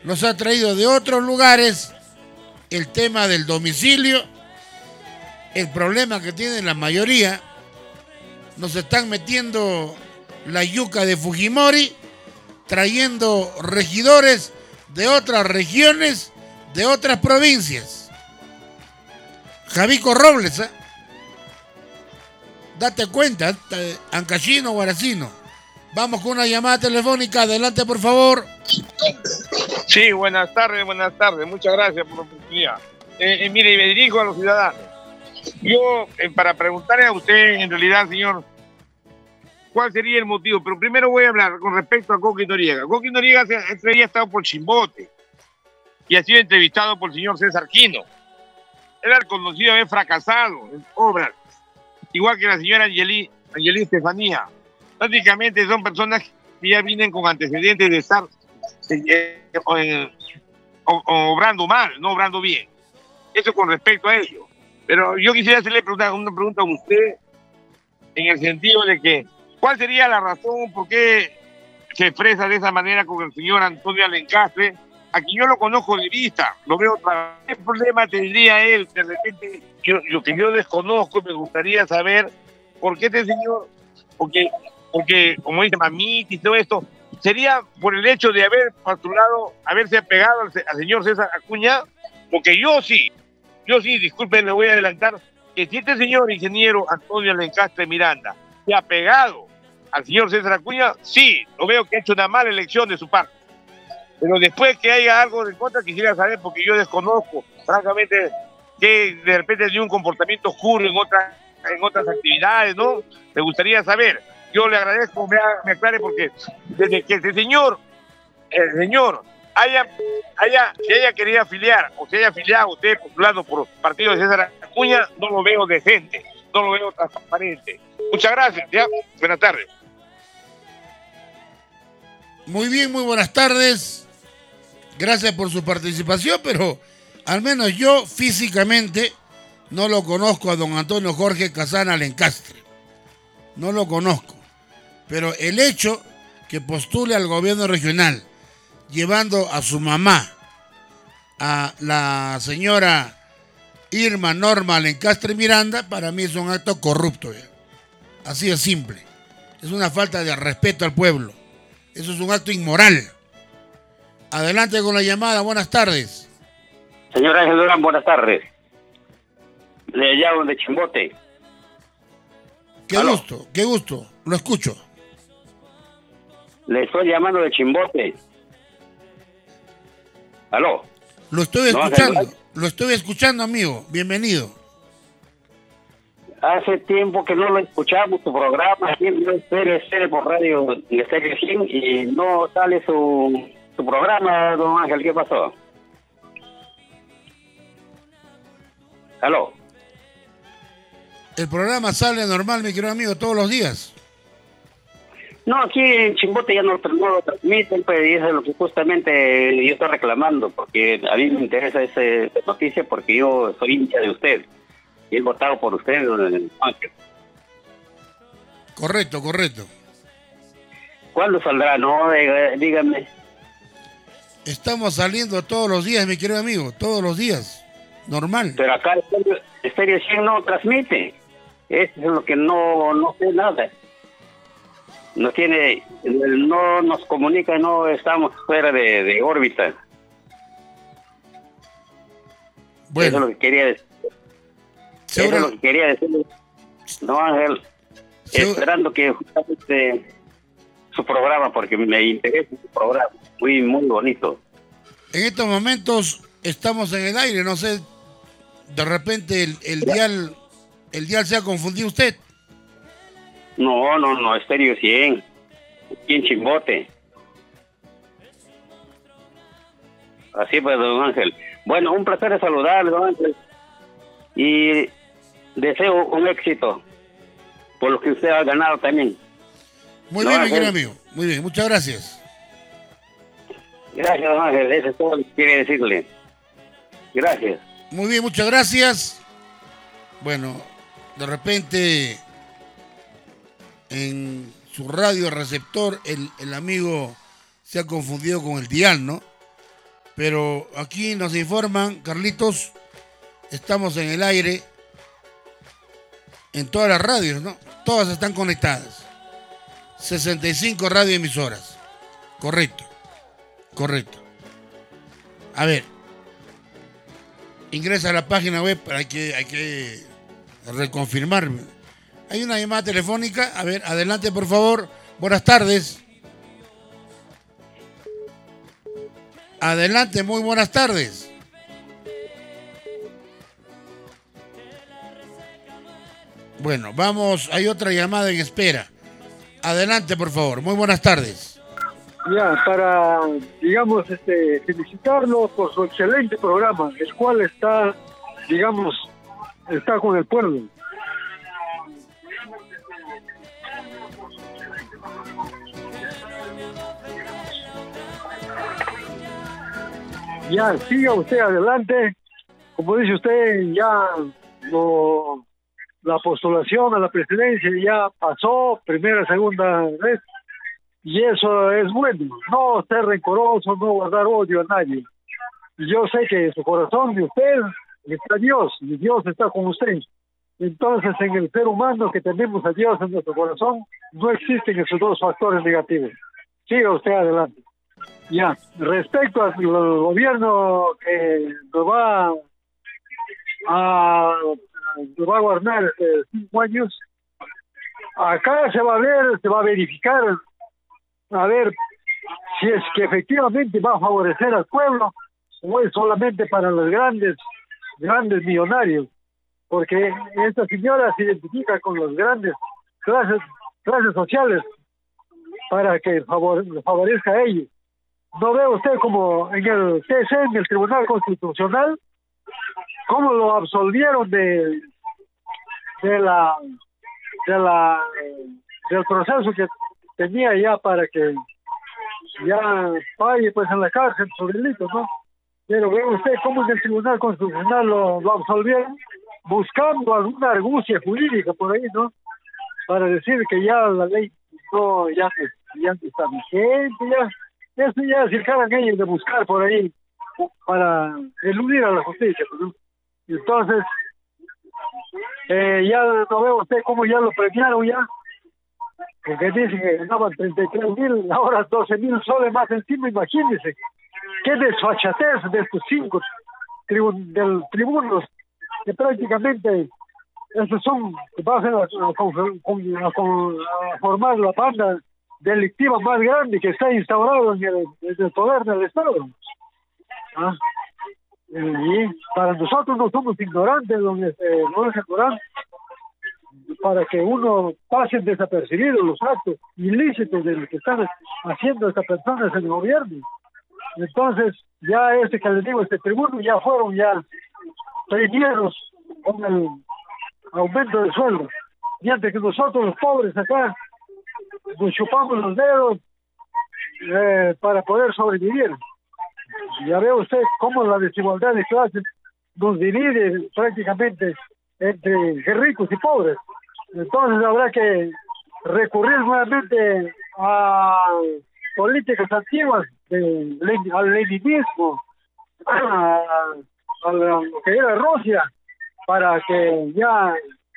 nos ha traído de otros lugares el tema del domicilio, el problema que tiene la mayoría. Nos están metiendo la yuca de Fujimori, trayendo regidores de otras regiones, de otras provincias. Javico Robles, ¿eh? Date cuenta, Ancachino, Guaracino. Vamos con una llamada telefónica. Adelante, por favor. Sí, buenas tardes. Muchas gracias por la oportunidad. Mire, me dirijo a los ciudadanos. Yo, para preguntarle a usted, en realidad, señor, ¿cuál sería el motivo? Pero primero voy a hablar con respecto a Coqui Noriega. Coqui Noriega este día ha estado por Chimbote y ha sido entrevistado por el señor César Quino. Era conocido haber fracasado en obras, igual que la señora Angelí Estefanía. Prácticamente son personas que ya vienen con antecedentes de estar obrando mal, no obrando bien. Eso con respecto a ello. Pero yo quisiera hacerle una pregunta a usted en el sentido de que, ¿cuál sería la razón por qué se expresa de esa manera con el señor Antonio Alencastre? Aquí yo lo conozco de vista, lo veo otra vez. ¿Qué problema tendría él? De repente, lo que yo desconozco, me gustaría saber por qué este señor, porque como dice Mamita y todo esto, sería por el hecho de haber postulado, haberse apegado al señor César Acuña, porque yo sí, disculpen, le voy a adelantar, que si este señor ingeniero Antonio Alencastre Miranda se ha pegado al señor César Acuña, sí, lo veo que ha hecho una mala elección de su parte. Pero después que haya algo de contra, quisiera saber, porque yo desconozco, francamente, que de repente hay un comportamiento oscuro en otras actividades, ¿no? Me gustaría saber. Yo le agradezco, me aclare, porque desde que el señor se haya querido afiliar, o se haya afiliado usted postulando por partido de César Acuña, no lo veo decente, no lo veo transparente. Muchas gracias, ¿ya? Buenas tardes. Muy bien, muy buenas tardes. Gracias por su participación, pero al menos yo físicamente no lo conozco a don Antonio Jorge Casana Alencastre. No lo conozco. Pero el hecho que postule al gobierno regional llevando a su mamá, a la señora Irma Norma Alencastre Miranda, para mí es un acto corrupto. ¿Ya? Así de simple. Es una falta de respeto al pueblo. Eso es un acto inmoral. Adelante con la llamada. Buenas tardes. Señor Ángel Durán, buenas tardes. Le llamo de Chimbote. Qué gusto. Lo escucho. Le estoy llamando de Chimbote. ¿Aló? Lo estoy escuchando, amigo. Bienvenido. Hace tiempo que no lo escuchamos, tu programa, aquí en Estéreo por radio de Estéreo 100, y no sale su programa, don Ángel. ¿Qué pasó? ¿Aló? El programa sale normal, mi querido amigo, todos los días. No, aquí en Chimbote ya no lo transmiten, pues, y eso es lo que justamente yo estoy reclamando, porque a mí me interesa esa noticia, porque yo soy hincha de usted y he votado por usted, don Ángel. Correcto. ¿Cuándo saldrá? No, dígame. Estamos saliendo todos los días, mi querido amigo, todos los días. Normal. Pero acá Estéreo 100 no transmite. Eso es lo que no sé nada. No nos comunica, no estamos fuera de órbita. Bueno. Eso es lo que quería decir. Eso es lo que quería decir. No, Ángel. Esperando que justamente su programa, porque me interesa su programa. Muy, muy bonito. En estos momentos estamos en el aire, no sé, de repente el dial se ha confundido usted. No, Estéreo 100, aquí en Chimbote. Así pues, don Ángel. Bueno, un placer saludarle, don Ángel. Y deseo un éxito por lo que usted ha ganado también. Muy bien, mi querido amigo. Muy bien, muchas gracias. Gracias, don Ángel. Eso es todo lo que quería decirle. Gracias. Muy bien, muchas gracias. Bueno, de repente en su radio receptor el amigo se ha confundido con el dial, ¿no? pero aquí nos informan, Carlitos, estamos en el aire en todas las radios, ¿no? Todas están conectadas. 65 radioemisoras. Correcto. A ver. Ingresa a la página web, hay que reconfirmar. Hay una llamada telefónica. A ver, adelante, por favor. Buenas tardes. Adelante, muy buenas tardes. Bueno, vamos, hay otra llamada en espera. Adelante, por favor. Muy buenas tardes. Ya, para, digamos, felicitarlo por su excelente programa, el cual está, digamos, está con el pueblo. Ya, siga usted adelante. Como dice usted, ya la postulación a la presidencia ya pasó, primera, segunda vez, y eso es bueno. No ser rencoroso, no guardar odio a nadie. Y yo sé que en su corazón de usted está Dios, y Dios está con usted. Entonces, en el ser humano que tenemos a Dios en nuestro corazón, no existen esos dos factores negativos. Siga usted adelante. Ya, respecto al gobierno que nos va a gobernar 5 años, acá se va a ver, se va a verificar, a ver si es que efectivamente va a favorecer al pueblo o es solamente para los grandes millonarios, porque esta señora se identifica con los grandes clases sociales para que favorezca a ellos. ¿No ve usted como en el TC, en el Tribunal Constitucional, cómo lo absolvieron del proceso que tenía ya para que ya pague pues en la cárcel por delitos, ¿no? Pero ve usted cómo en el Tribunal Constitucional lo absolvieron, buscando alguna argucia jurídica por ahí, ¿no? Para decir que ya la ley no ya está vigente, ya eso ya se encargan ellos de buscar por ahí para eludir a la justicia, ¿no? Entonces ya no veo usted cómo ya lo premiaron ya, porque dicen que ganaban 33,000, ahora 12,000 soles más encima. Imagínense qué desfachatez de estos 5 tribunos que prácticamente estos son que van a formar la banda delictiva más grande que está instaurado en el poder del Estado. ¿Ah? Y para nosotros no somos ignorantes, no es ignorante, para que uno pase desapercibido los actos ilícitos de lo que están haciendo estas personas en el gobierno. Entonces, ya que les digo, tribuno ya fueron ya premiados con el aumento de sueldo, mientras que nosotros los pobres acá nos chupamos los dedos para poder sobrevivir. Ya ve usted cómo la desigualdad de clases nos divide prácticamente entre ricos y pobres. Entonces habrá que recurrir nuevamente a políticas antiguas, al leninismo, a lo que era Rusia, para que ya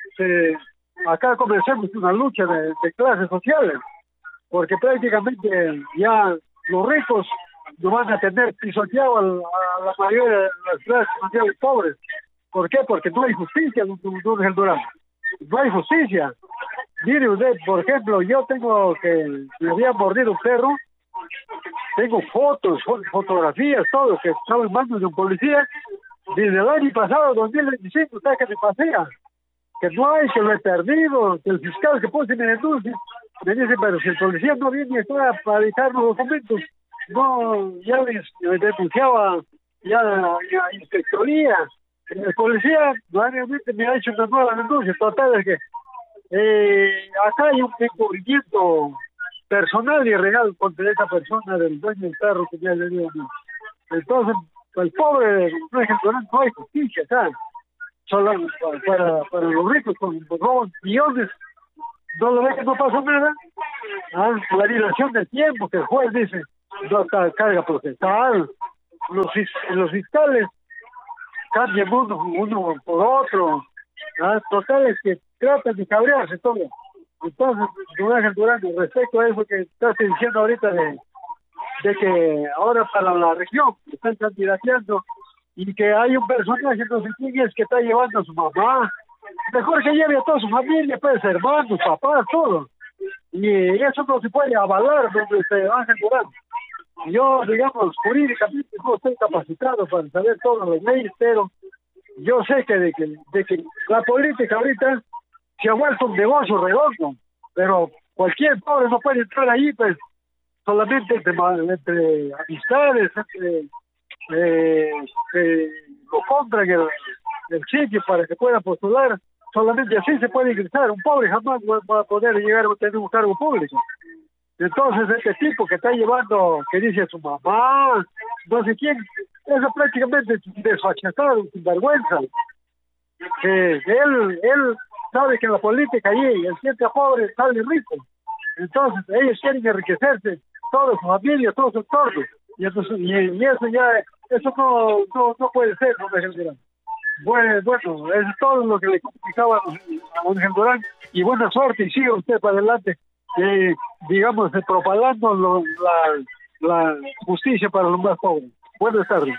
acá comencemos una lucha de clases sociales, porque prácticamente ya los ricos no van a tener pisoteado a la mayoría de las clases sociales pobres. ¿Por qué? Porque no hay justicia, don Durán. No hay justicia. Mire usted, por ejemplo, yo tengo que me había mordido un perro, tengo fotos, fotografías, todo, que estaba en manos de un policía desde el año pasado, 2025, está que me pasea, que no hay, que lo he perdido, que el fiscal que pone me denuncia, me dice, pero si el policía no viene acá para dejar los documentos, no, ya me denunciaba ya la inspectoría. El policía nuevamente me ha hecho una nueva denuncia. Total es que acá hay un encubrimiento personal y real contra esa persona del dueño del perro que me ha venido a mí. Entonces, el pobre no hay justicia acá. Solo para los ricos con roban millones, no lo ve que no pasa nada. La dilación del tiempo, que el juez dice no está carga procesal, los fiscales cambian uno por otro, total es que tratan de cabrearse todo. Entonces, don Ángel Durán, respecto a eso que estás diciendo ahorita de que ahora para la región están candidateando y que hay un personaje, no sé quién es, que está llevando a su mamá, mejor que lleve a toda su familia, pues hermanos, papás, todo. Y eso no se puede avalar, don Ángel Durán. Yo, digamos, jurídicamente no estoy capacitado para saber todas las leyes, pero yo sé que de que la política ahorita se ha vuelto un negocio redondo, pero cualquier pobre no puede entrar ahí, pues solamente entre amistades, lo compran el sitio para que pueda postular, solamente así se puede ingresar. Un pobre jamás va a poder llegar a tener un cargo público. Entonces este tipo que está llevando, que dice a su mamá, no sé quién, eso prácticamente es desfachatado, sin vergüenza. Él sabe que en la política allí el gente pobre sale rico. Entonces ellos quieren enriquecerse, toda su familia, todo su entorno. Y eso ya, eso no puede ser, don Ángel Durán. Bueno, eso es todo lo que le comunicaba a don Ángel Durán. Y buena suerte y siga usted para adelante, digamos, propagando la justicia para los más pobres. Buenas tardes.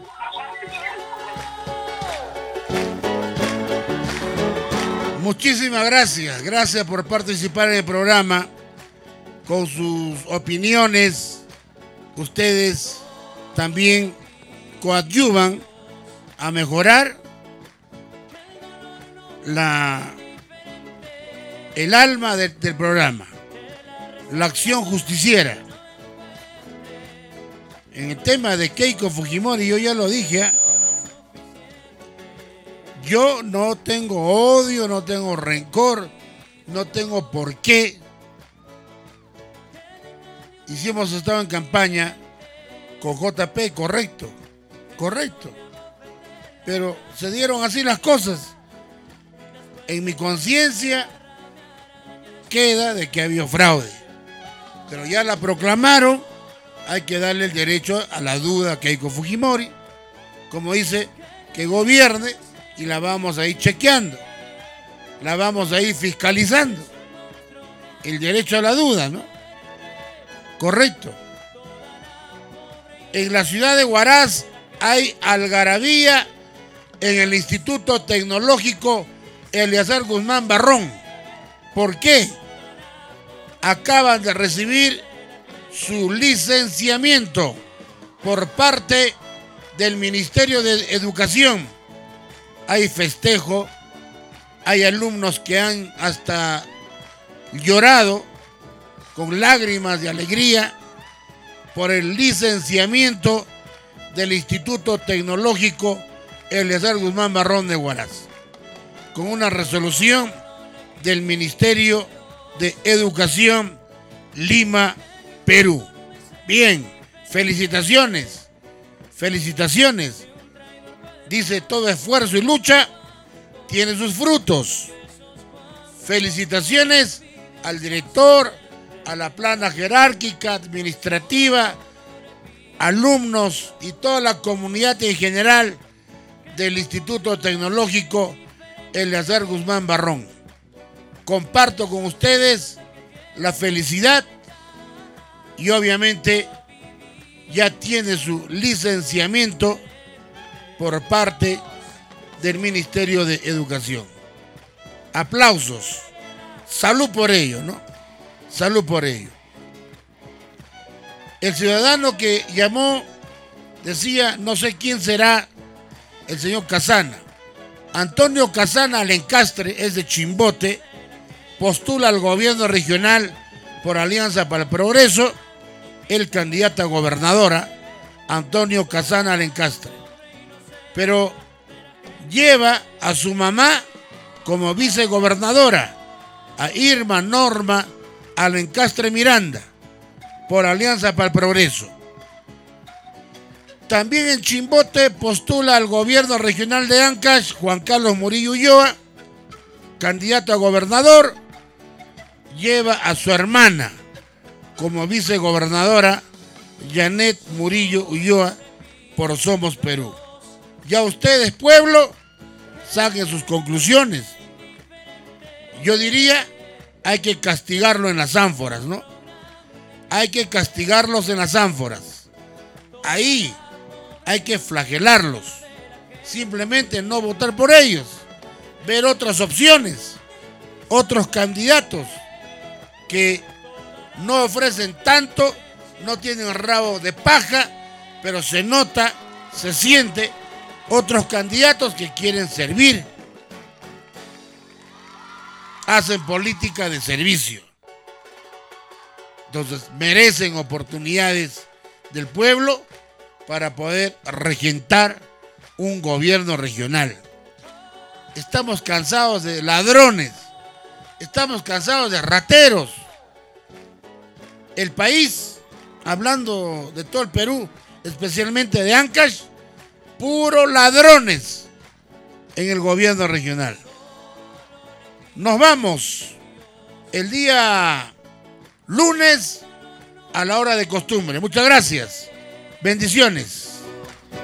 Muchísimas gracias por participar en el programa con sus opiniones. Ustedes también coadyuvan a mejorar el alma del programa, la acción justiciera. En el tema de Keiko Fujimori, yo ya lo dije, yo no tengo odio, no tengo rencor, no tengo por qué. Y si hemos estado en campaña con JP, correcto. Pero se dieron así las cosas. En mi conciencia queda de que había fraude. Pero ya la proclamaron, hay que darle el derecho a la duda a Keiko Fujimori. Como dice, que gobierne y la vamos a ir chequeando. La vamos a ir fiscalizando. El derecho a la duda, ¿no? Correcto. En la ciudad de Huaraz hay algarabía en el Instituto Tecnológico Eleazar Guzmán Barrón. ¿Por qué? Acaban de recibir su licenciamiento por parte del Ministerio de Educación. Hay festejo, hay alumnos que han hasta llorado con lágrimas de alegría por el licenciamiento del Instituto Tecnológico Eleazar Guzmán Barrón de Huaraz, con una resolución del Ministerio de Educación Lima, Perú. Bien, felicitaciones. Dice, todo esfuerzo y lucha tiene sus frutos. Felicitaciones al director, a la plana jerárquica, administrativa, alumnos y toda la comunidad en general del Instituto Tecnológico Eleazar Guzmán Barrón. Comparto con ustedes la felicidad y obviamente ya tiene su licenciamiento por parte del Ministerio de Educación. Aplausos. Salud por ello, ¿no? Salud por ello. El ciudadano que llamó decía, no sé quién será el señor Casana. Antonio Casana Alencastre es de Chimbote, postula al gobierno regional por Alianza para el Progreso, el candidato a gobernadora, Antonio Casana Alencastre. Pero lleva a su mamá como vicegobernadora, a Irma Norma Alencastre Miranda, por Alianza para el Progreso. También en Chimbote postula al gobierno regional de Ancash Juan Carlos Murillo Ulloa, candidato a gobernador, lleva a su hermana como vicegobernadora, Janet Murillo Ulloa, por Somos Perú. Ya ustedes, pueblo, saquen sus conclusiones. Yo diría, hay que castigarlo en las ánforas, ¿no? Hay que castigarlos en las ánforas. Ahí hay que flagelarlos. Simplemente no votar por ellos. Ver otras opciones, otros candidatos que no ofrecen tanto, no tienen rabo de paja, pero se nota, se siente, otros candidatos que quieren servir. Hacen política de servicio. Entonces merecen oportunidades del pueblo para poder regentar un gobierno regional. Estamos cansados de ladrones, estamos cansados de rateros. El país, hablando de todo el Perú, especialmente de Ancash, puros ladrones en el gobierno regional. Nos vamos el día lunes a la hora de costumbre. Muchas gracias. Bendiciones.